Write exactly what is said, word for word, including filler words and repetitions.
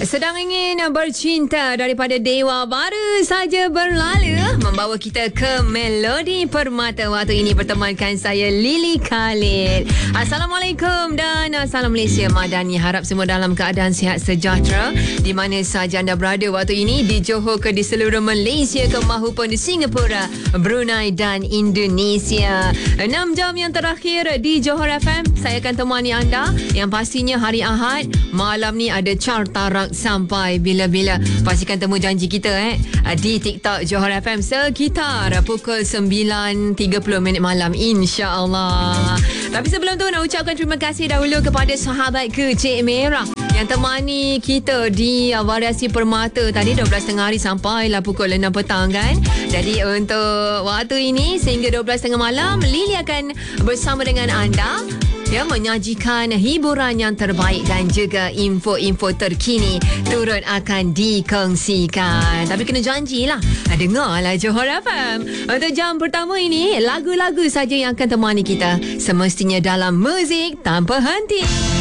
Sedang ingin bercinta daripada Dewa baru saja berlalu membawa kita ke Melodi Permata. Waktu ini bertemankan saya Lily Khalid. Assalamualaikum dan salam Malaysia Madani. Harap semua dalam keadaan sihat sejahtera di mana sahaja anda berada waktu ini, di Johor ke di seluruh Malaysia ke mahupun di Singapura, Brunei dan Indonesia. enam jam yang terakhir di Johor F M, saya akan temani anda yang pastinya hari Ahad malam ni ada carta sampai bila-bila. Pastikan temu janji kita eh di TikTok Johor F M sekitar pukul sembilan tiga puluh minit malam, insya-Allah. Tapi sebelum tu nak ucapkan terima kasih dahulu kepada sahabat Kecik Merah yang temani kita di variasi Permata tadi dua belas tiga puluh hari sampailah pukul enam petang kan. Jadi untuk waktu ini sehingga dua belas tiga puluh malam, Lily akan bersama dengan anda ya, menyajikan hiburan yang terbaik dan juga info-info terkini turut akan dikongsikan. Tapi kena janjilah, dengarlah Johor F M. Untuk jam pertama ini, lagu-lagu saja yang akan temani kita semestinya dalam muzik tanpa henti.